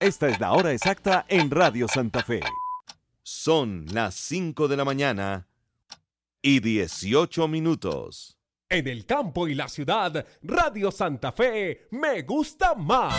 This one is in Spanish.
Esta es la hora exacta en Radio Santa Fe. Son las 5 de la mañana y 18 minutos. En el campo y la ciudad, Radio Santa Fe me gusta más.